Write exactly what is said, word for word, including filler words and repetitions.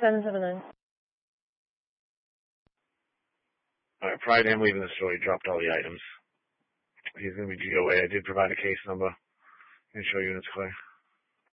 seven seven nine. Alright, prior to him leaving the store, he dropped all the items. He's going to be G O A. I did provide a case number. Can show units clear.